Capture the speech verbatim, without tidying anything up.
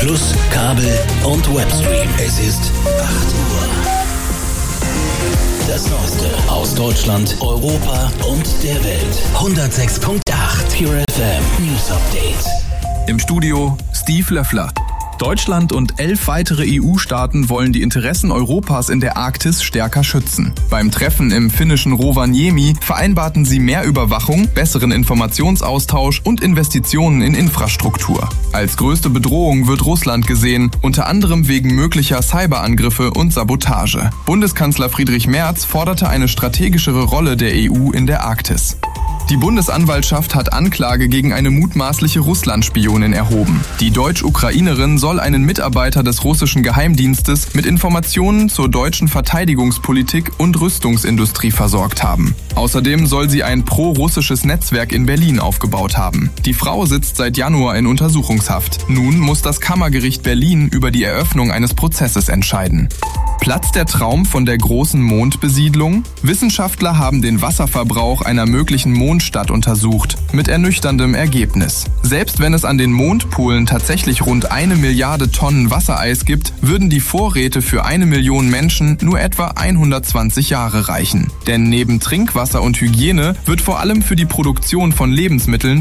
Plus Kabel und Webstream. Es ist acht Uhr. Das Neueste aus Deutschland, Europa und der Welt. hundertsechs Komma acht Pure F M News Update. Im Studio Steve Löffler. Deutschland und elf weitere E U-Staaten wollen die Interessen Europas in der Arktis stärker schützen. Beim Treffen im finnischen Rovaniemi vereinbarten sie mehr Überwachung, besseren Informationsaustausch und Investitionen in Infrastruktur. Als größte Bedrohung wird Russland gesehen, unter anderem wegen möglicher Cyberangriffe und Sabotage. Bundeskanzler Friedrich Merz forderte eine strategischere Rolle der E U in der Arktis. Die Bundesanwaltschaft hat Anklage gegen eine mutmaßliche Russland-Spionin erhoben. Die Deutsch-Ukrainerin soll einen Mitarbeiter des russischen Geheimdienstes mit Informationen zur deutschen Verteidigungspolitik und Rüstungsindustrie versorgt haben. Außerdem soll sie ein pro-russisches Netzwerk in Berlin aufgebaut haben. Die Frau sitzt seit Januar in Untersuchungshaft. Nun muss das Kammergericht Berlin über die Eröffnung eines Prozesses entscheiden. Platzt der Traum von der großen Mondbesiedlung? Wissenschaftler haben den Wasserverbrauch einer möglichen Mondstadt untersucht, mit ernüchterndem Ergebnis. Selbst wenn es an den Mondpolen tatsächlich rund eine Milliarde Tonnen Wassereis gibt, würden die Vorräte für eine Million Menschen nur etwa hundertzwanzig Jahre reichen. Denn neben Trinkwasser und Hygiene wird vor allem für die Produktion von Lebensmitteln